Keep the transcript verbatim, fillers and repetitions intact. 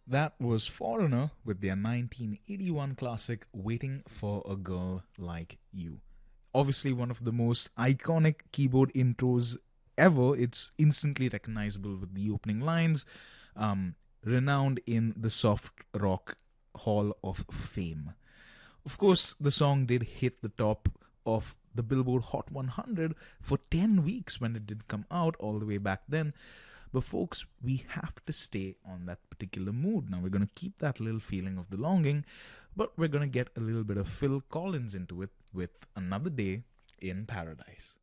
That was Foreigner with their nineteen eighty-one classic Waiting for a Girl Like You. Obviously, one of the most iconic keyboard intros ever. It's instantly recognizable with the opening lines, um, renowned in the soft rock Hall of Fame. Of course, the song did hit the top of the Billboard Hot one hundred for ten weeks when it did come out, all the way back then. But folks, we have to stay on that particular mood. Now we're going to keep that little feeling of the longing, but we're going to get a little bit of Phil Collins into it with Another Day in Paradise.